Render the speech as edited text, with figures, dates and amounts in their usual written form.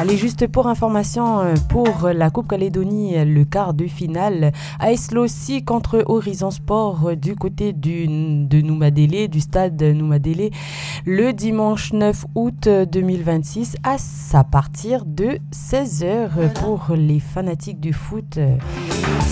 Allez, juste pour information, pour la Coupe Calédonie, le quart de finale, AS Lossi contre Horizon Sport du côté de Noumadélé, du stade Noumadélé, le dimanche 9 août 2026 à partir de 16h pour les fanatiques du foot.